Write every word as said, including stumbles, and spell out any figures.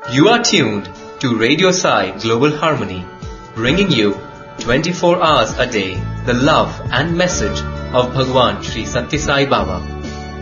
You are tuned to Radio Sai Global Harmony, bringing you twenty-four hours a day the love and message of Bhagwan Sri Sathya Sai Baba.